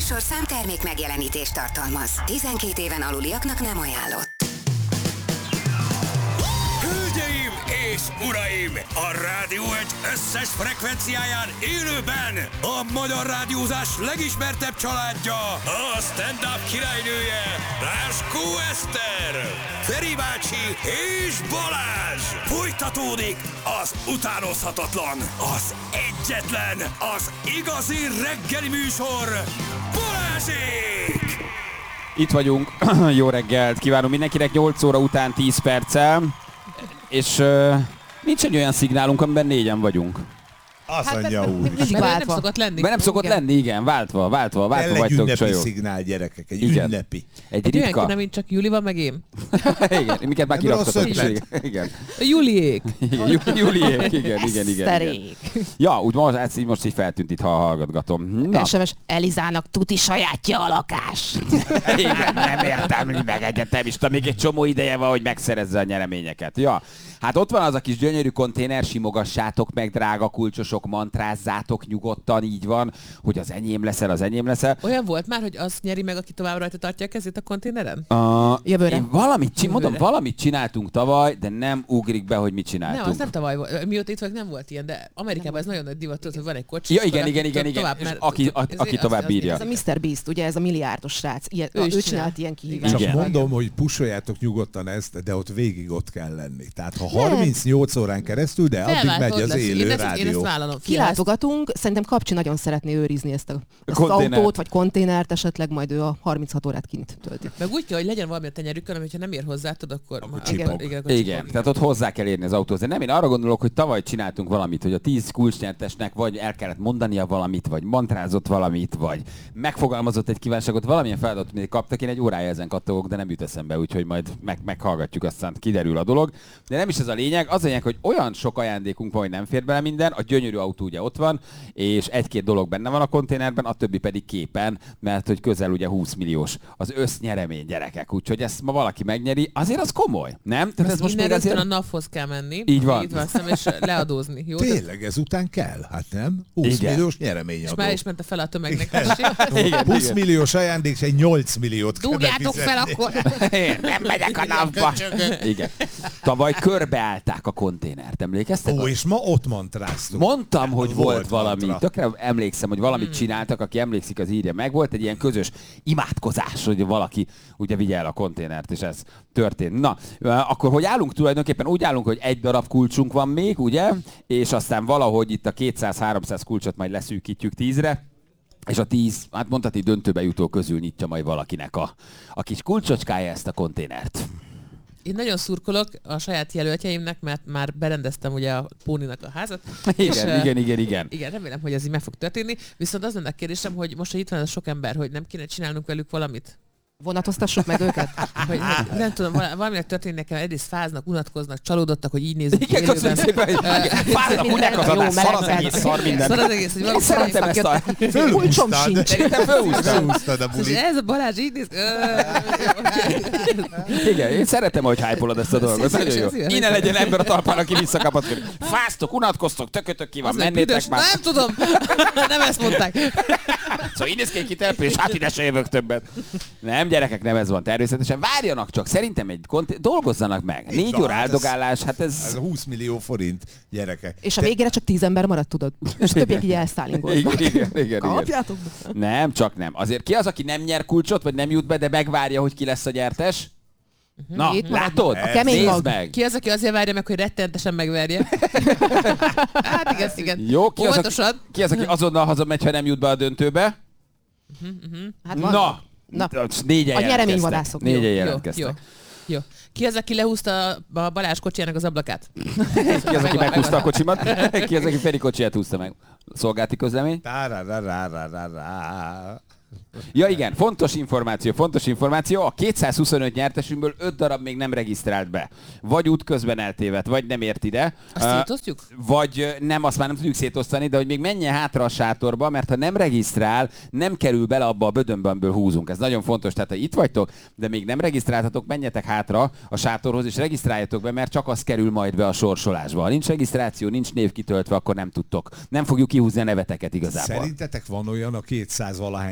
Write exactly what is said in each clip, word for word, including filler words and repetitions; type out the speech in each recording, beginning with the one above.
műsorszám termék megjelenítést tartalmaz. tizenkét éven aluliaknak nem ajánlott. Hölgyeim és uraim! A Rádió egy összes frekvenciáján élőben a magyar rádiózás legismertebb családja, a stand-up királynője, Ráskó Eszter, Feri bácsi és Balázs! Folytatódik az utánozhatatlan, az egyetlen, az igazi reggeli műsor, Balázsék! Itt vagyunk, jó reggelt kívánunk mindenkinek, nyolc óra után tíz perccel, és uh, nincs egy olyan szignálunk, amiben négyen vagyunk. Azt hát, mondja úr. Mert nem szokott lenni. Mert nem szokott igen. lenni, igen, váltva, váltva, váltva Egy vagytok ünnepi csajok. szignál, gyerekek, egy Igen. ünnepi. Egy Egy olyan ritka. kéne, mint csak Juli van, meg én. Igen, miket már Nem rossz kiraktatok. ötlet. Igen. Juliék. Igen, Ju- Juliék, igen, igen, igen, igen. Eszterék. Ja, úgy most, ez így most így feltűnt itt, ha hallgatgatom. Na, es em es Elizának tuti sajátja a lakás. igen, nem értem meg egyet, nem is tudom, még egy csomó ideje van, hogy megszerezze a nyereményeket. Ja, hát ott van az a kis gyönyörű konténer, simogassátok meg, drága kulcsosok, mantrázzátok nyugodtan, így van, hogy az enyém leszel, az enyém leszel. Olyan volt már, hogy az nyeri meg, aki tovább rajta tartja a kezét a konténeren? Uh, Jövőre. Én valamit, csin- mondom, Jövőre. valamit csináltunk tavaly, de nem ugrik be, hogy mit csináltunk. Nem, az nem tavaly volt. Mióta itt vagyok, nem volt ilyen, de Amerikában ez nagyon nagy divat, tudod, hogy van egy kocsi. Ja, és igen, akkor igen, aki igen, igen. tovább, És mert- aki- a- ez- aki az- tovább az- bírja. Ez a miszter Beast, ugye ez a milliárdos srác. Ilyen, Ő ő, is ő csinál. csinált ilyen Csak kihívásokat. Igen. mondom, hogy pusoljátok nyugodtan ezt, de ott végig ott kell lenni. Tehát ha harmincnyolc órán keresztül, de addig Felváltod megy az lesz. élő én ezt, én ezt rádió. vállalom. Kilátogatunk, szerintem Kapcsi nagyon szeretné őrizni ezt, a, ezt az Konténert. autót, vagy konténert esetleg, majd ő a harminchat órát kint tölti. Meg úgy kell, hogy legyen valami a tenyerükön, hogyha nem ér hozzá, tudod, akkor... Akkor igen, csipog. igen, akkor Igen, csipog. tehát ott hozzá kell érni az autóhoz. De nem, én arra gondolok, hogy tavaly csináltunk valamit, hogy a tíz kulcsnyertesnek vagy el kellett mondania valamit, vagy mantrázott valamit, vagy megfogalmazott egy kívánságot, valamilyen feladatot még kaptak. Én egy órája ezen kattogok, de nem jut eszembe, úgyhogy majd meg, meghallgatjuk, aztán kiderül a dolog. De nem is ez a lényeg, az a lényeg, hogy olyan sok ajándékunk van, hogy nem fér bele minden, a gyönyörű autó ugye ott van, és egy-két dolog benne van a konténerben, a többi pedig képen, mert hogy közel ugye húsz milliós az össznyeremény, gyerekek, úgyhogy ezt ma valaki megnyeri, azért az komoly, nem? Tehát ez most Innen még rögtön azért... a NAV-hoz kell menni. Így van. Itt van, szem, és leadózni. Jó? Tényleg, ezután kell? Hát nem? húsz Igen. milliós És nyereményadó. már is ment a fel a tömegnek. Igen, húsz igen. milliós ajándék, és egy nyolc milliót kell Dugjátok fel befizetni. akkor! Én nem megyek a napba. Igen. Tavaly körbeállták a konténert, emlékeztek? Ó, és ma ott mantráztunk. Mondtam, hogy volt, Volt valami. mantra. Tökre emlékszem, hogy valamit Hmm. csináltak, aki emlékszik, az írja meg. Volt egy ilyen közös imádkozás, hogy valaki ugye vigye el a konténert, és ez történt. Na, akkor hogy állunk tulajdonképpen? Úgy állunk, hogy egy darab kulcsunk van még, ugye? És aztán valahogy itt a kétszáz-háromszáz kulcsot majd leszűkítjük tízre. És a tíz, hát mondhatni döntőbe jutó közül nyitja majd valakinek a, a kis kulcsocskája ezt a konténert. Én nagyon szurkolok a saját jelöltjeimnek, mert már berendeztem ugye a Póninak a házat. Igen, és, igen, igen, igen. Igen, remélem, hogy ez így meg fog történni. Viszont az lenne a kérdésem, hogy most, hogy itt van ez a sok ember, hogy nem kéne csinálnunk velük valamit? Vonatoztassuk meg őket? Hogy, hogy nem tudom, val- valaminek történik nekem, egyrészt fáznak, unatkoznak, csalódottak, hogy így nézünk Igen, köszönjük szépen, hogy fáznak, unják az Jó, adás, szar az meleg egész, szar minden. Szar az egész, hogy Én valami szeretem ezt a... Kulcsom sincs. Szerintem fölhúztam. Felhúztad a És bulit. ez a Balázs így néz... Igen, én szeretem, hogy hype-olod ezt a dolgot. Szívesen, Nagyon jó. szívesen. Innen legyen ember a talpán, aki visszakapaszkodik. Fáztok, unatkoztok, tökötök ki van, Az meg mennétek büdös. már. Nem tudom, nem ezt mondták. Szóval így néz ki egy kitelepülés, hát ide se jövök többet. Nem, gyerekek, nem ez van természetesen. Várjanak csak, szerintem egy konti- dolgozzanak meg. Így Négy van, óra hát ez- áldogálás, hát Ez ez... a húsz millió forint, gyerekek. És a végére csak tíz ember maradt, tudod? És többiek így elszállingolnak. Igen, igen, igen, igen. Kapjátok be. Nem, csak nem. Azért ki az, aki nem nyer kulcsot, vagy nem jut be, de megvárja, hogy ki lesz a gyertes? Na, Itt marad. látod? A kemény Nézd mag. meg. Ki az, aki azért várja meg, hogy rettentesen megverje? Hát igen, igen. Jó, ki az, aki, Óvatosan. ki az, aki azonnal hazamegy, ha nem jut be a döntőbe? Hát van. Na, Na. négyen A jelentkeztek. nyereményvadászok. Négyen Jó, jelentkeztek. jó, jó. Ki az, aki lehúzta a Balázs kocsijának az ablakát? Ki az, aki Megvan, meghúzta a megvan. kocsimat? Ki az, aki Feri kocsiját húzta meg? Szolgálti közlemény? Tárárárárárá. Ja igen, fontos információ, fontos információ. A kétszázhuszonöt nyertesünkből öt darab még nem regisztrált be. Vagy útközben eltévedt, vagy nem ért ide. Azt Uh, szétosztjuk? Vagy nem, azt már nem tudjuk szétosztani, de hogy még menjen hátra a sátorba, mert ha nem regisztrál, nem kerül bele abba a bödönbe, amiből húzunk. Ez nagyon fontos, tehát ha itt vagytok, de még nem regisztráltatok, menjetek hátra a sátorhoz, és regisztráljatok be, mert csak az kerül majd be a sorsolásba. Ha nincs regisztráció, nincs név kitöltve, akkor nem tudtok. Nem fogjuk kihúzni a neveteket igazából. Szerintetek van olyan a kétszáz valahány nyertes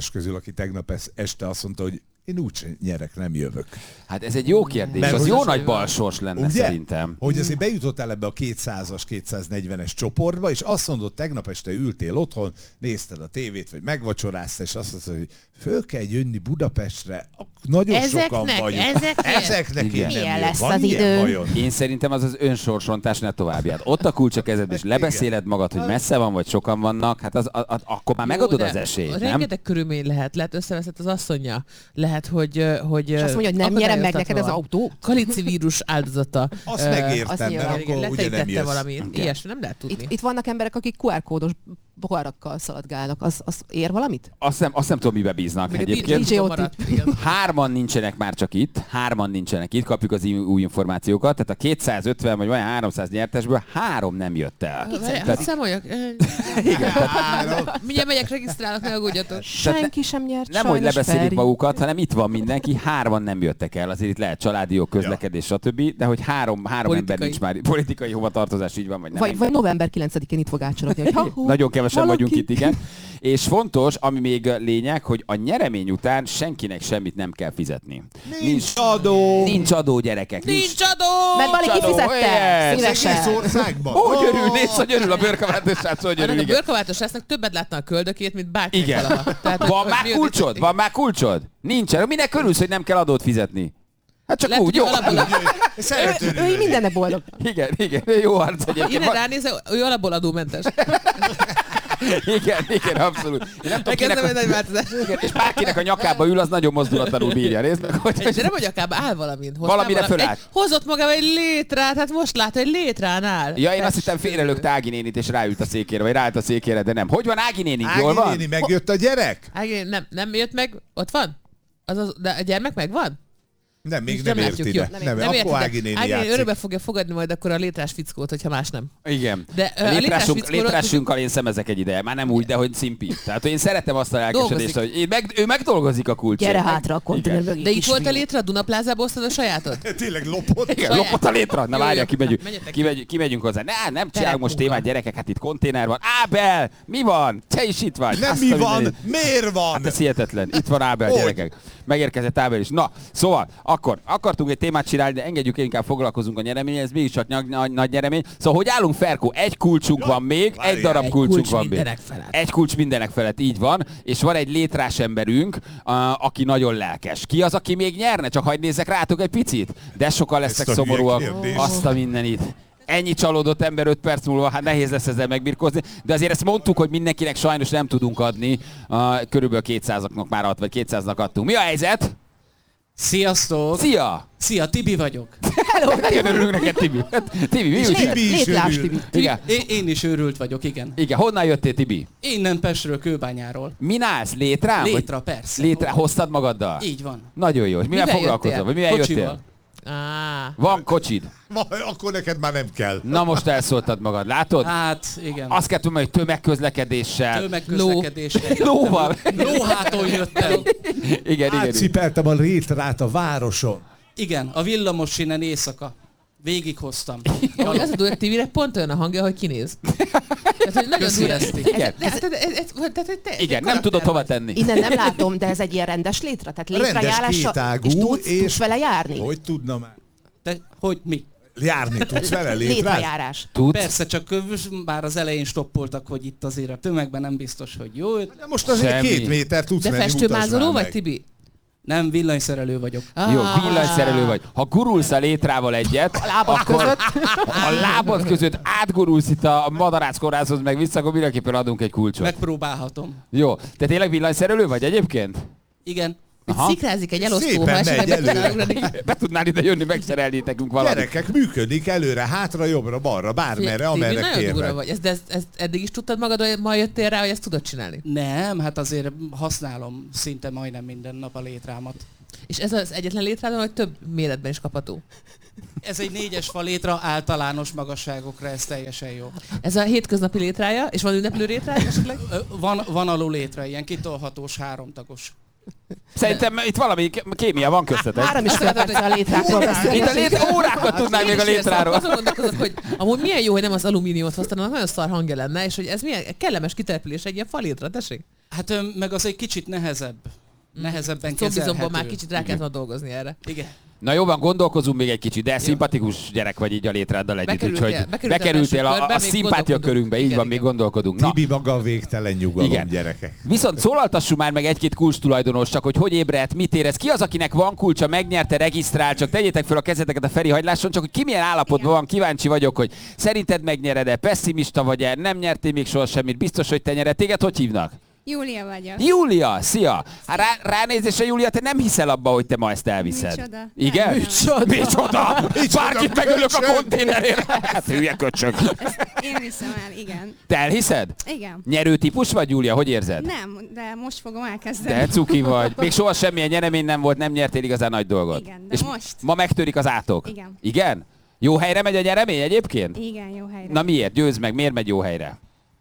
százas közül, aki tegnap este azt mondta, hogy én úgy nyerek, nem jövök. Hát ez egy jó kérdés, Mert az hogy jó az nagy olyan- balsors lenne Ugye? szerintem. Hogy azért bejutottál ebbe a kétszázas, kétszáznegyvenes csoportba, és azt mondod, tegnap este ültél otthon, nézted a tévét, vagy megvacsoráztál, és azt mondod, hogy föl kell jönni Budapestre, nagyon Ezeknek, sokan vagyunk. ezeknek. Ezeknek Igen. én nem Milyen jön. lesz Van az ilyen idő? vajon? Én szerintem az az önsorsontás ne továbbját. Ott a kulcs a kezedben, és lebeszéled magad, hogy messze van, vagy sokan vannak, hát az, a, a, akkor már megadod Jó, az de esélyt, nem? Rengeteg körülmény lehet, lehet összeveszett az asszonya, lehet, hogy... hogy És azt mondja, hogy nem nyerem meg neked az autó. Kalici vírus áldozata. Azt Ö, megértem, azt mert nyilván. akkor igen, ugye nem leterítette jössz. valami. Igen. Ilyesmi nem lehet tudni. Itt, itt vannak emberek, akik kú er kódos poharakkal szaladgálnak. Az, az ér valamit? Azt nem, azt nem tudom, mibe bíznak Még a egyébként. dé dzsé Ott maradt, itt. igen. Hárman nincsenek már csak itt, hárman nincsenek itt, kapjuk az új információkat, tehát a kétszázötven vagy vagy háromszáz nyertesből három nem jött el. Várjál, Tehát- hadd számoljak. Mindjárt megyek, regisztrálok, ne aggódjatok. Senki sem nyert, Nem, hogy sajnos, lebeszélik Feri. magukat, hanem itt van mindenki, hárman nem jöttek el, azért itt lehet családi jog, közlekedés, stb. De hogy három, három ember Politikai. nincs már, politikai hovatartozás, így van, vagy nem. Vagy, vagy november kilencedikén itt fog átcsorogni, hogy ha-hú, Nagyon kevesen valaki. vagyunk itt, igen. És fontos, ami még lényeg, hogy a nyeremény után senkinek semmit nem kell fizetni. Nincs adó! Nincs adó, gyerekek. Nincs adó! Mert Bali Nincs adó, kifizette. yes. Szívesen. Egész országban? Hogy örül, nézd, hogy örül a bőrkaváltós srác, hogy örül, Annak a igen. bőrkaváltos rásznak többet látna a köldökét, mint bárki Igen. valaha. Tehát, hogy- Van hogy már mi jött kulcsod? itt- Van már kulcsod? Nincsen. Minek örülsz, hogy nem kell adót fizetni? Hát csak Lehet, úgy, hogy jó. alapból, Szeret Ő, ő így örülni. mindennek boldog. Igen, igen, jó arc egyébként. innen Van- ránézel, ő alapból adómentes. Igen, igen, abszolút. Én nem tudom, Nekem kinek nem egy a... nagy változás. Igen, és bárkinek a nyakába ül, az nagyon mozdulatlanul bírja. Nézd meg, hogy... De nem, hogy akába áll valamin. Hoztál Valamire valami- fölállt. egy- Hozott magával egy létrát, hát most lát, hogy létrán áll. Ja, én azt Tessék. hittem félrelökte Ági nénit, és ráült a székére, vagy ráült a székére, de nem. Hogy van Ági néni? Jól Ági van? néni, megjött a gyerek? Ági, nem, nem jött meg? Ott van? Az az, de a gyermek megvan? Nem, még És nem, ért látjuk, ide. jó. Nem, Nem akkor érted, de Ági néni Ági néni játszik. örökbe fogja fogadni majd akkor a létrás fickót, hogyha más nem. Igen. De, ö, a a létrás létrásunk, fickóról- létrásunkkal én szemezek egy ideje. Már nem úgy, de hogy szimpi. Tehát hogy én szeretem azt a lelkesedést, Dolgozik. hogy én meg, ő megdolgozik a kulcsért. Gyere Meg- hátra a konténer mögé. De itt kisfiú. volt a létre, a Dunaplázába osztad a sajátot? Tényleg lopott. Igen, Saját. lopott a létre. Na Jó, várjál, jó. kimegyünk, Menjetek. kimegyünk, kimegyünk hozzá. Ne, nem csinálunk most munka. témát, gyerekek, hát itt konténer van. Ábel, mi van? Te is itt vagy. Nem Azt mi a van, mindenit. miért van? Hát ez hihetetlen. Itt van Ábel, Hogy? gyerekek. Megérkezett Ábel is. Na, szóval, akkor akartunk egy témát csinálni, de engedjük, inkább foglalkozunk a nyereménye, ez mégis csak nagy, nagy, nagy nyeremény. Szóval, hogy állunk, Ferkó? Egy kulcsunk Ja, van még, várjál. egy darab Egy kulcsunk kulcs van még. mindenek felett. Egy kulcs mindenek felett, így van. És van egy létrás emberünk, uh, aki nagyon lelkes. Ki az, aki még nyerne? Csak hagyd nézzek rátok egy picit. De sokan lesznek Ezt a hülye szomorúak. kérdést. Azt a mindenit. Ennyi csalódott ember öt perc múlva, hát nehéz lesz ezzel megbirkózni, de azért ezt mondtuk, hogy mindenkinek sajnos nem tudunk adni, uh, körülbelül kétszázaknak már ad, vagy kétszáznak adtunk. Mi a helyzet? Sziasztok! Szia! Szia, Tibi vagyok. Nagyon örülünk neked, Tibi. Tibi, mi És újság? Tibi is létlás, örül. Tibi. Igen. Én, én is őrült vagyok, igen. Igen, honnan jöttél, Tibi? Innen Pestről, Kőbányáról. Min állsz? Létrán? Vagy- Létra, persze. Létre, hoztad magaddal? Így van. Nagyon jó. És mivel, Mivel foglalkozol? jöttél? Vagy mivel Kocsival. jöttél? Á, Van kocsid. Ma, akkor neked már nem kell. Na most elszóltad magad, látod? Hát, igen. Azt kell tudni, hogy tömegközlekedéssel. Tömegközlekedés. Lóval. Lóháton jöttem. Igen, igen, igen. Átcipeltem a létrát a városon. Igen, a villamos innen éjszaka. Végighoztam. ahogy az a durva, Tibinek pont olyan a hangja, hogy kinéz. Tehát, hogy nagyon Köszi, durva. Eszti. Igen. Ez, ez, ez, ez, ez, tehát, hogy te, ez Igen, egy nem tudod karakter hova vagy. tenni. Innen nem látom, de ez egy ilyen rendes létre? Tehát Rendes létrejárása, kétágú, és tudsz, és- tudsz vele járni? Hogy tudna már? Te, hogy mi? Járni tudsz vele létrát? Létrejárás. Tudsz? Persze, csak ö, már az elején stoppoltak, hogy itt azért a tömegben nem biztos, hogy jó. De most azért Semmi. két méter tudsz De menni, mutasd festőmázoló már vagy, meg. Tibi? Nem, villanyszerelő vagyok. Jó, Ah. villanyszerelő vagy. Ha gurulsz a létrával egyet, a lábad akkor között. a lábad között átgurulsz itt a madarászkorázhoz meg vissza, akkor mindenképpen adunk egy kulcsot. Megpróbálhatom. Jó. Te tényleg villanyszerelő vagy egyébként? Igen. Aha. Szikrázik egy elosztó, Szépen ha esetleg megy be tudnál előre. ugrani. Be tudnál ide jönni, megszerelni nekünk valamit. Gyerekek, működik előre, hátra, jobbra, balra, bármerre, Tibi, amerre nagyon durva kérnek. vagy. Ezt, de ezt, ezt eddig is tudtad magad, hogy ma jöttél rá, hogy ezt tudod csinálni? Nem, hát azért használom szinte majdnem minden nap a létrámat. És ez az egyetlen létrádon, hogy több méretben is kapható. Ez egy négyes fa létra, általános magasságokra, ez teljesen jó. Ez a hétköznapi létrája, és van ünneplő létrája esetleg? Ö, Van, van alul létre, ilyen kitolhatós, háromtagos. Szerintem itt valami kémia van köztetek. Három és fél perc a létrákról Itt beszélni. a létre, órákat tudnánk még a Én is létráról. Azon gondolkozok, hogy amúgy milyen jó, hogy nem az alumíniumot hoztam, annak nagyon szar hangja lenne, és hogy ez milyen kellemes kitelepülés egy ilyen falétra, tessék? Hát ö, meg az egy kicsit nehezebb. Nehezebben Zombizomban kezelhető. már kicsit rá kellett volna dolgozni erre. Igen. Na jó van, gondolkozunk még egy kicsit, de szimpatikus gyerek vagy így a létráddal együtt, Bekerültél- úgyhogy bekerültél bekerültél a a, első a körbe, még szimpátia gondolkodunk. körünkbe, így Igen, van, igen. még gondolkodunk. Na, Tibi maga a végtelen nyugalom, Igen. gyerekek. viszont szólaltassuk már meg egy-két kulcstulajdonos, csak hogy hogy ébredt, mit érez. Ki az, akinek van kulcsa, megnyerte, regisztrál, csak tegyétek fel a kezeteket a Feri hagyláson, csak hogy ki milyen állapotban van, kíváncsi vagyok, hogy szerinted megnyered-e, pessimista vagy-e, nem nyertél még soha semmit, biztos, hogy te nyered. Téged hogy hívnak? Júlia vagyok. Júlia, szia! Hát rá, ránézésre, Júlia, te nem hiszel abba, hogy te ma ezt elviszed. Micsoda? Igen? Nem, Micsoda? Micsoda? Bárkit megölök a konténerért. Hát hülye köcsög. Ezt én hiszem el, igen. Te elhiszed? Igen. Nyerő típus vagy, Júlia? Hogy érzed? Nem, de most fogom elkezdeni. De cuki vagy. Még soha semmilyen nyeremény nem volt, nem nyertél igazán nagy dolgot. Igen, de És most. ma megtörik az átok. Igen. Igen? Jó helyre megy a nyeremény egyébként? Igen, jó helyre. Na miért? Győzd meg, miért megy jó helyre?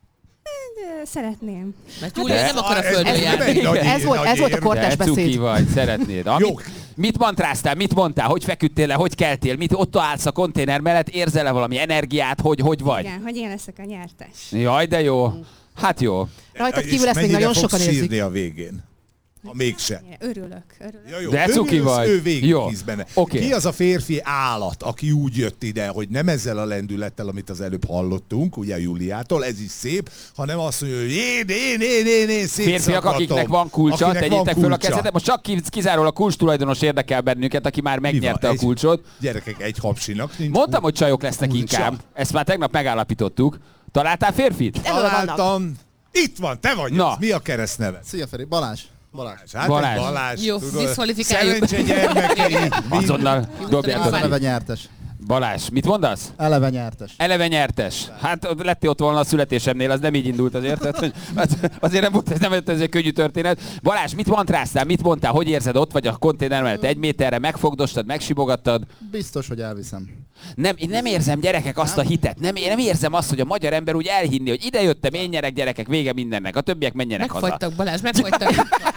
De szeretném. Mert Júlia de- nem akar a Ez- földön ez nem járni. egy nagy- Ez volt, ez volt a érv. kortárs De cuki beszéd. vagy, szeretnéd. Amit, Jó. mit mantráztál, mit mondtál, hogy feküdtél le, hogy keltél, mit ott állsz a konténer mellett, érzel-e valami energiát, hogy hogy vagy? Igen, hogy én leszek a nyertes. Jaj, de jó. Hát jó. Rajtad És kívül ezt még mennyire nagyon fogsz sokan érzik. sírni a végén? Ha mégse. Örülök, örülök. Ja, jó. De ő, cuki vagy. Ő végig Jó. hisz benne. Oké. Ki az a férfi állat, aki úgy jött ide, hogy nem ezzel a lendülettel, amit az előbb hallottunk, ugye Júliától, ez is szép, hanem azt mondja, hogy én, én, én, én, én Férfiak, szétszakgatom. akiknek van kulcsa, Akinek tegyétek van föl a kulcsa. kezetet. Most csak ki- kizárólag kulcs tulajdonos érdekel bennünket, aki már Mi megnyerte van? a Egy- kulcsot. Gyerekek, egy hapsinak nincs Mondtam, hogy csajok lesznek kulcsa. inkább. Ezt már tegnap megállapítottuk. Találtál férfit? Elől vannak. Találtam. Itt van, te vagy Na. az. Mi a keresztneve? Szia Feri, Balázs. Balázs. Hát Balázs. Balázs. Balázs Jó, tudod, diszkvalifikáljuk. Szerencse gyermekei. Azonnal dobjátok Eleve ki. nyertes. Balázs, mit mondasz? Eleve nyertes. Eleve nyertes. Hát ott lettél ott volna a születésemnél, az nem így indult azért. Tehát, hogy az, azért nem volt ez, nem volt ez egy könnyű történet. Balázs, mit mantráztál, mit mondtál, hogy érzed, ott vagy a konténer mellett egy méterre, megfogdostad, megsimogattad? Biztos, hogy elviszem. Nem, én nem érzem, gyerekek, azt a hitet. Nem, én nem érzem azt, hogy a magyar ember úgy elhinni, hogy ide jöttem, én nyerek, gyerekek, vége mindennek. A többiek menjenek haza. Megfagytak, Balázs, megfagytak.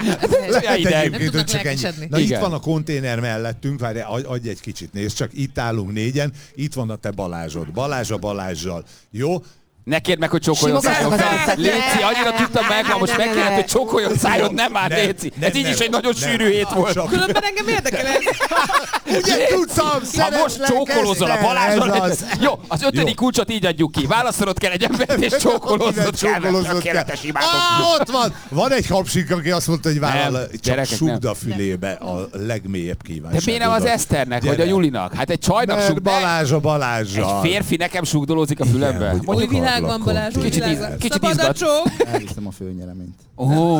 Lehet ideg. egyébként, Nem hogy tudnak csak ennyi. lelkesedni. Na Igen. itt van a konténer mellettünk, várj, adj, adj egy kicsit, nézd, csak itt állunk négyen, itt van a te Balázsod. Balázs a Balázsjal. Jó? Ne kérd meg, hogy csókoljon Simogatok szájon. az arcát. Léci, annyira tudtam meg, ha most Ne, ne, megkérhet, ne. hogy csókoljon szájon, nem már, Nem, Léci. nem, Ez így nem, is egy nagyon nem. sűrű hét volt. Csak- Különben engem érdekel ez. Ugye tudtam, Ha most csókolózol a Balázsral, jó, az ötödik Jó. kulcsot így adjuk ki. Válaszolod kell egy embert, és csókolózod kell. Csókolózott Tökéletes imádom. Ah, ott van! Van egy hapsik, aki azt mondta, hogy vállal, Nem, csak gyerekek, sugd nem. a fülébe a legmélyebb De kívánságodat. miért nem az Eszternek, vagy a Gyere. Julinak? Hát egy csajnak Mert sugd. Balázs a Balázsral. Egy férfi nekem sugdolózik a fülembe. hogy Új akarlak világ van, Balázs, új Kicsit világ iz- van. kicsit Szabad a izgat. csók. Elviszem a főnyereményt. Ó,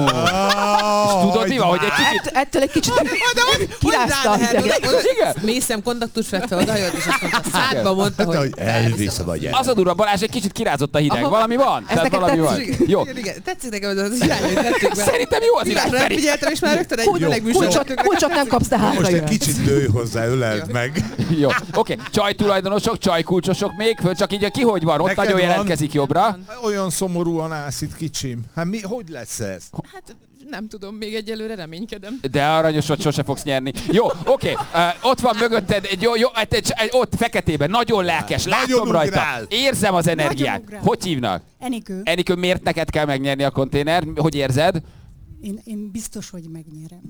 Ah, tudod mi van, hogy egy kicsit... Ett- Ettől egy kicsit kirázta a hideget. Igen? Mészem kontaktus vett fel, odajött, és azt mondta, szádba mondta, Hát, hogy hogy elviszem a gyerek. Az a durva, Balázs egy kicsit kirázott a hideg. Aha. Valami van? Ez Tehát neked valami van. tetszik? Jó. Igen, igen, tetszik nekem ez az irány, hogy tettük be. Szerintem jó az irány, Irányra Feri. figyeltem, és már rögtön egy Kulcs- meleg műsor. Kulcsot, kulcsot nem kapsz, de hátra Most egy jöhet. kicsit nőj hozzá, öleld meg. Jó, oké. Csaj tulajdonosok, csaj kulcsosok még, föl csak így ki hogy van, ott Neked nagyon van? jelentkezik jobbra. Olyan szomorúan állsz itt, kicsim. Hát mi, hogy lesz ez? Hát nem tudom, még egyelőre reménykedem. De aranyosat sose fogsz nyerni. Jó, oké, uh, ott van mögötted, egy jó, jó, egy, egy, egy, ott feketében, nagyon lelkes, látom Nagyon rajta. ugrál. Érzem az energiát. ugrál. Hogy hívnak? Enikő, Enikő, miért neked kell megnyerni a konténer? Hogy érzed? én, én biztos, hogy megnyerem.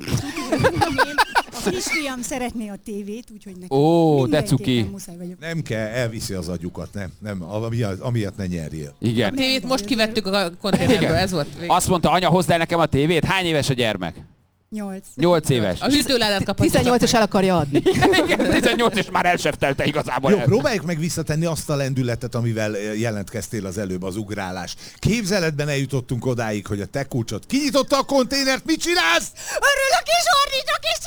A kisfiam szeretné a tévét, úgyhogy neki Ó, de mindenképpen cuki. muszáj vagyok. Nem kell, elviszi az agyukat, nem, nem, amiatt, amiatt ne nyerjél. Igen. A tévét most kivettük a konténerből, ez volt. Azt mondta, anya, hozd el nekem a tévét. Hány éves a gyermek? Nyolc. Nyolc éves. A hűtőládát kapott. tizennyolc és el akarja adni. Igen, tizennyolc és már elseftelte igazából. Jó, el. próbáljuk meg visszatenni azt a lendületet, amivel eh, jelentkeztél az előbb, az ugrálás. Képzeletben eljutottunk odáig, hogy a te kulcsot kinyitotta a konténert, mit csinálsz? Örülök és ordítok és...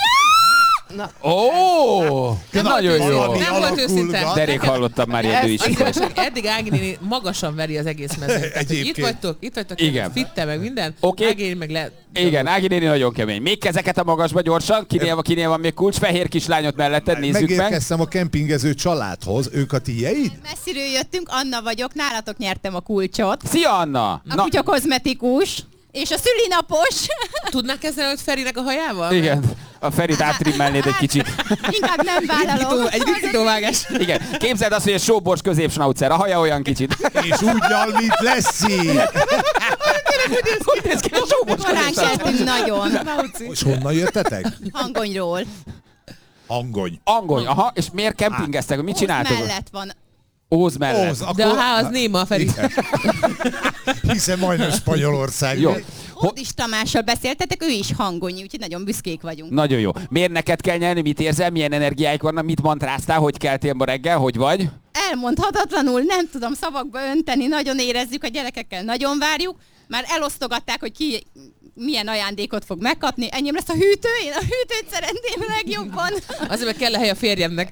Ó, Na, nagyon jó. valami Nem volt alakul, őszinte. van. Derék hallottam már ilyen Azt is. igazság, eddig Ági néni magasan veri az egész mezőt. Tehát, hogy Itt Egyébként. vagytok, itt vagytok, Igen. fitte meg minden. Oké. Ági néni meg le... Igen, Ági néni nagyon kemény. Még kezeket a magasba gyorsan, kinél, van- kinél van még kulcs, fehér kislányot melletted, nézzük meg. Megérkeztem a kempingező családhoz, ők a tiéd? Messziről jöttünk, Anna vagyok, nálatok nyertem a kulcsot. Szia, Anna! A kutya kozmetikus, és a szülinapos. Tudnák kezdeni, hogy Ferinek a hajával? Igen, a Ferit áttrimmelnéd egy kicsit. Inkább nem vállalom. Egy ritkítóvágás. Igen, képzeld azt, hogy egy sóbors középsnaucer, a haja olyan kicsit. És úgy nyal, mint Leszi. Hogy néz ki a sóbors Balázs Ránkeltünk nagyon. És honnan jöttetek? Hangonyról. Angony. Angony, aha, és miért kempingeztek? Mit Óz csináltok? mellett van. Óz mellett. Óz, De a ház néma, Feri. Hiszen majdnem Spanyolország. Jó. Hódis Tamással beszéltetek, ő is hangonyi, úgyhogy nagyon büszkék vagyunk. Nagyon jó. Miért neked kell nyerni? Mit érzel? Milyen energiáik vannak? Mit mantráztál? Hogy keltél ma reggel? Hogy vagy? Elmondhatatlanul, nem tudom szavakba önteni, nagyon érezzük, a gyerekekkel nagyon várjuk. Már elosztogatták, hogy ki milyen ajándékot fog megkapni. Enyém lesz a hűtő, én a hűtőt szeretném legjobban. Azért, mert kell a hely a férjemnek.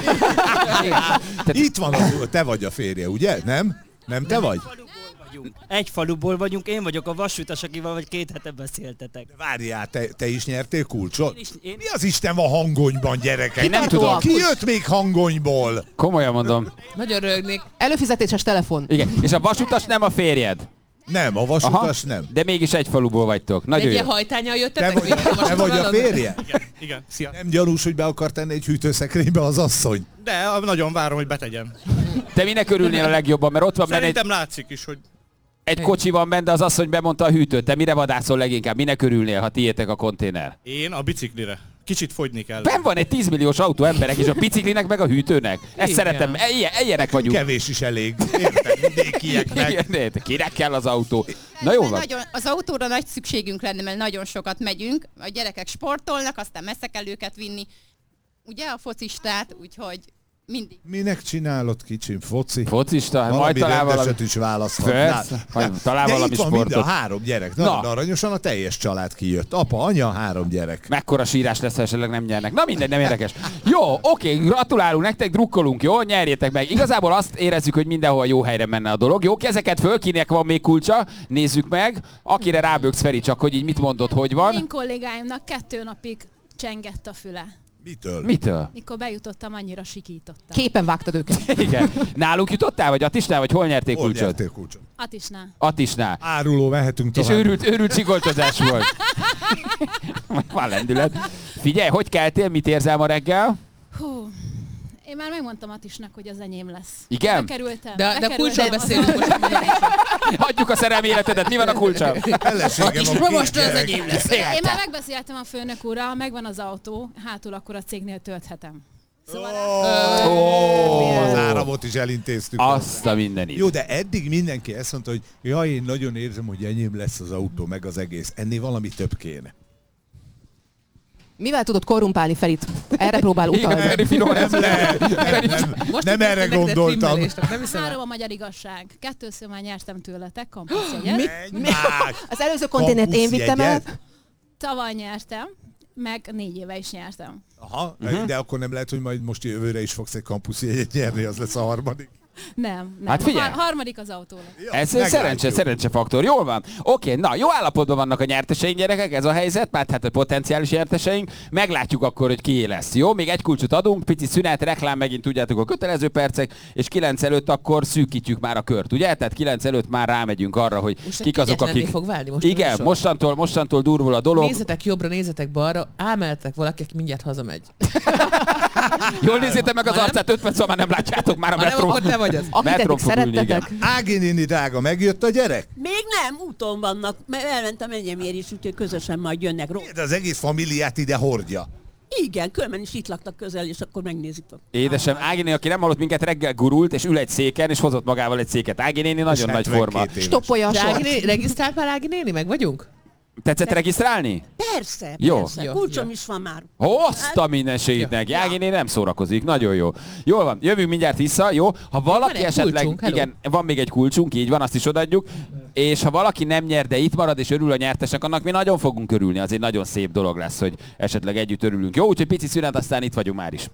Itt van, az, te vagy a férje, ugye? Nem? Nem te vagy? Egy faluból vagyunk, én vagyok a vasútas, akivel vagy két hete beszéltetek. Várjál, te, te is nyertél kulcsot? Én is, én... Mi az Isten van Hangonyban, gyerekek? Én nem tudom. Ki jött még Hangonyból? Komolyan mondom. Nagyon rögnék. Előfizetéses telefon. Igen. És a vasutas nem a férjed? Nem, a vasutas Aha. nem. De mégis egy faluból vagytok. Nagyon Egy jó. ilyen hajtányal Te jöttetek? vagy, te vagy a férje? Igen, igen, szia. Nem gyanús, hogy be akar tenni egy hűtőszekrénybe az asszony? De nagyon várom, hogy betegyem. Te minek örülnél a legjobban? Mert ott van benne egy, Szerintem látszik is, hogy... egy kocsi van benne, de az asszony bemondta a hűtőt. Te mire vadászol leginkább? Minek örülnél, ha tiétek a konténer? Én a biciklire. Kicsit fogyni kell. Ben van egy tízmilliós autó emberek, és a biciklinek meg a hűtőnek. Ezt Igen. szeretem, ilyen, ilyenek vagyunk. Kevés is elég. Érted? Vidékieknek. Igen, de kinek kell az autó? Na jó van. Nagyon, az autóra nagy szükségünk lenne, mert nagyon sokat megyünk. A gyerekek sportolnak, aztán messze kell őket vinni. Ugye a focistát, úgyhogy mindig. Minek csinálod, kicsim? Foci? Focista, majd Valami talál valami... rendeset is választhatnál. Persze, majd talál De valami itt van mind sportot. a három gyerek. Na, Na. Na. aranyosan a teljes család kijött. Apa, anya, három gyerek. Mekkora sírás lesz, ha esetleg nem nyernek. Na mindegy, nem érdekes. Jó, oké, gratulálunk nektek, drukkolunk, jó? Nyerjétek meg. Igazából azt érezzük, hogy mindenhol jó helyre menne a dolog. Jó, kezeket föl, kinek van még kulcsa? Nézzük meg. Akire ráböksz, Feri, csak hogy így mit mondod, hogy van. Én kollégáimnak kettő napig csengett a füle. Mitől? Mitől? Mikor bejutottam, annyira sikítottam. Képen vágtad őket. Igen. Náluk jutottál, vagy Attisnál, vagy hol nyerték Hol kulcsot? nyertél kulcsot? Attisnál. Attisnál. Áruló, mehetünk És tovább. őrült, őrült csigoltozás volt. Van lendület. Figyelj, hogy keltél, mit érzel ma reggel? Hú, én már megmondtam Attisnak, hogy az enyém lesz. Igen? Bekerültem. De, de bekerültem kulcsról a- beszélünk most. Hagyjuk a szerelmi életedet, mi van a kulccsal? Feleségem a két gyerek. Én már megbeszéltem a főnök úrral, megvan az autó, hátul akkor a cégnél tölthetem. Szóval Ó, az áramot is elintéztük. Azt a mindenit. Jó, de eddig mindenki ezt mondta, hogy jaj, én nagyon érzem, hogy enyém lesz az autó, meg az egész. Ennél valami több kéne. Mivel tudod korrumpálni Ferit? Erre próbál utalni. Feri finom, Nem lehet, nem, nem, Most nem erre gondoltam. Nem hiszem el. három a magyar igazság. Kettőször már nyertem tőletek kampuszjegyet. Mi? Az előző konténert én vittem el. Tavaly nyertem, meg négy éve is nyertem. Aha, uh-huh. De akkor nem lehet, hogy majd most jövőre is fogsz egy kampusjegyet nyerni, az lesz a harmadik. Nem, nem. Hát figyelj. A har- harmadik az autó lesz. Ez meglátjuk. szerencse, szerencsefaktor. Jól van. Oké, na jó állapotban vannak a nyerteseink, gyerekek, ez a helyzet, mert hát a potenciális nyerteseink. Meglátjuk akkor, hogy kié lesz. Jó, még egy kulcsot adunk, pici szünet, reklám, megint tudjátok a kötelező percek, és kilenc előtt akkor szűkítjük már a kört, ugye? Tehát kilenc előtt már rámegyünk arra, hogy Most kik azok, akik... fog válni most a Igen, műsor. mostantól, mostantól durvul a dolog. Nézzetek jobbra, nézzetek balra, ámeltek valaki, aki mindjárt hazamegy. Jól nézzétek meg az arcát, öt perc, már nem látjátok már a Ha nem, metró. akkor te vagy az. Akit eddig szerettetek. Ági néni drága, megjött a gyerek? Még nem, úton vannak, mert elmentem enyémért is, úgyhogy közösen majd jönnek. De az egész familiát ide hordja. Igen, különben is itt laktak közel, és akkor megnézik. Édesem, Ági néni, aki nem hallott minket, reggel gurult, és ül egy széken, és hozott magával egy széket. Ági néni nagyon nagy forma. Stoppolja a De Ági sort. néni, regisztrált már Ági néni? Meg vagyunk? Tetszett regisztrálni? Persze, Jó. persze. Jó. Kulcsom Jó. is van már. Azt a mindenségét neki. Ági néni nem szórakozik, nagyon jó. Jól van, jövünk mindjárt vissza, jó? Ha valaki egy esetleg, kulcsunk, hello. igen, van még egy kulcsunk, így van, azt is odaadjuk. És ha valaki nem nyer, de itt marad és örül a nyertesnek, annak mi nagyon fogunk örülni. Az egy nagyon szép dolog lesz, hogy esetleg együtt örülünk. Jó, úgyhogy pici szünet, aztán itt vagyunk már is.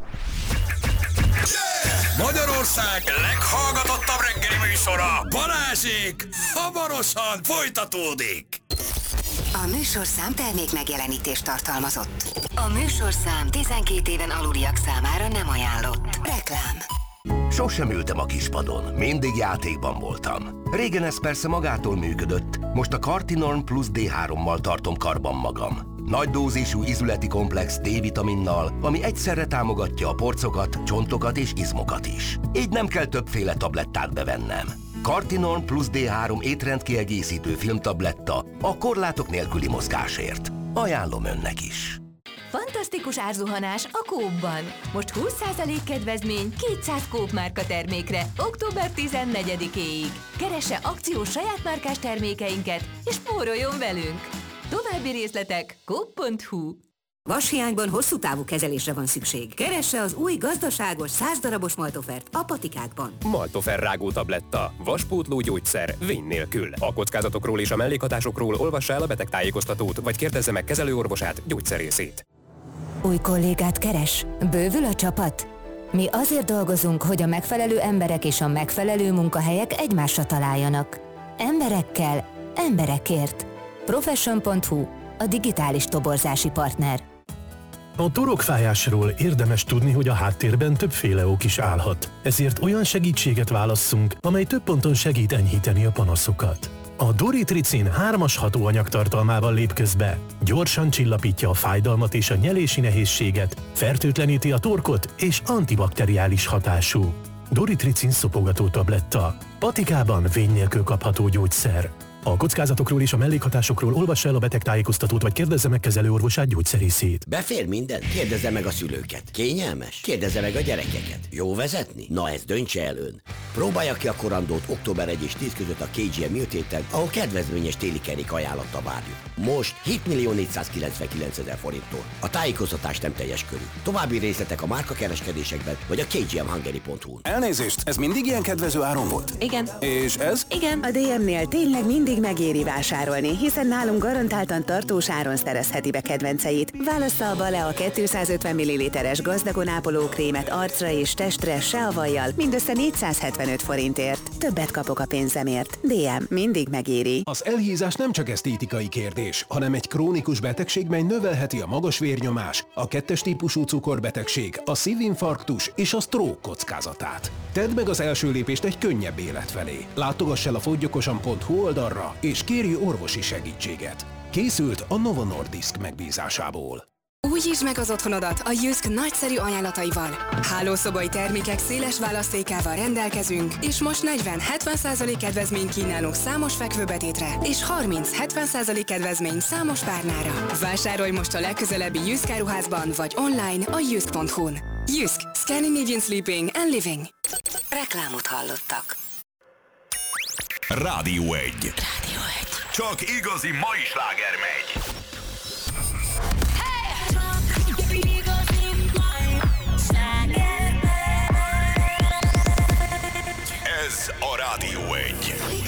Magyarország leghallgatottabb reggeli műsora, Balázsék, hamarosan folytatódik. A műsorszám termék megjelenítést tartalmazott. A műsorszám tizenkét éven aluliak számára nem ajánlott. Reklám. Sosem ültem a kispadon, mindig játékban voltam. Régen ez persze magától működött, most a Cartinorm Plus dé hárommal tartom karban magam. Nagy dózisú izületi komplex D-vitaminnal, ami egyszerre támogatja a porcokat, csontokat és izmokat is. Így nem kell többféle tablettát bevennem. Cartinorm plusz dé három étrendkiegészítő filmtabletta a korlátok nélküli mozgásért. Ajánlom önnek is. Fantasztikus árzuhanás a Coopban. Most húsz százalék kedvezmény kétszáz Coop márka termékre október tizennegyedikéig. Keresse akciós saját márkás termékeinket, és spóroljon velünk! További részletek coop pont hu. Vashiányban hosszú távú kezelésre van szükség. Keresse az új gazdaságos száz darabos Maltofert a Patikákban. Maltofer rágó tabletta. Vaspótló gyógyszer. Vény nélkül. A kockázatokról és a mellékhatásokról olvassa el a betegtájékoztatót, vagy kérdezze meg kezelőorvosát, gyógyszerészét. Új kollégát keres? Bővül a csapat? Mi azért dolgozunk, hogy a megfelelő emberek és a megfelelő munkahelyek egymásra találjanak. Emberekkel, emberekért. Profession pont hu, a digitális toborzási partner. A torokfájásról érdemes tudni, hogy a háttérben többféle ok is állhat. Ezért olyan segítséget válasszunk, amely több ponton segít enyhíteni a panaszokat. A Doritricin hármas hatóanyag tartalmával lép közbe, gyorsan csillapítja a fájdalmat és a nyelési nehézséget, fertőtleníti a torkot és antibakteriális hatású. Doritricin szopogató tabletta. Patikában vény nélkül kapható gyógyszer. A kockázatokról és a mellékhatásokról olvassa el a betegtájékoztatót, vagy kérdezze meg kezelőorvosát, gyógyszerészét. Befér minden? Kérdezze meg a szülőket. Kényelmes? Kérdezze meg a gyerekeket. Jó vezetni? Na ezt döntse el ön. Próbálja ki a korandót október elseje és tíz között a ká gé em műtéten, ahol kedvezményes téli kerék ajánlattal várjuk. Most hét millió négyszázkilencvenkilencezer forinttól. A tájékoztatás nem teljes körű. További részletek a márkakereskedésekben, vagy a kgmhungary pont hu-n. Elnézést, ez mindig ilyen kedvező áron volt? Igen. És ez? Igen. A dé em-nél tényleg mindig megéri vásárolni, hiszen nálunk garantáltan tartós áron szerezheti be kedvenceit. Válassza a Balea kétszázötven milliliteres gazdagon ápoló krémet arcra és testre se a vajjal, mindössze négyszázhetvenöt forintért. Többet kapok a pénzemért. dé em mindig megéri. Az elhízás nem csak esztétikai kérdés, hanem egy krónikus betegség, mely növelheti a magas vérnyomás, a kettes típusú cukorbetegség, a szívinfarktus és a stroke kockázatát. Tedd meg az első lépést egy könnyebb élet felé. Látogass el a fogyjokosan pont hu oldalra, és kérj orvosi segítséget. Készült a Novo Nordisk megbízásából. Újítsd meg az otthonodat a Jysk nagyszerű ajánlataival. Hálószobai termékek széles választékával rendelkezünk, és most negyven-hetven százalék kedvezmény kínálunk számos fekvőbetétre, és harminc-hetven százalék kedvezmény számos párnára. Vásárolj most a legközelebbi Jysk áruházban, vagy online a jysk pont hu-n. Jysk. Scandinavian Sleeping and Living. Reklámot hallottak. Rádió egy. Rádió egy. Csak igazi mai sláger megy. Ez a Rádió egy.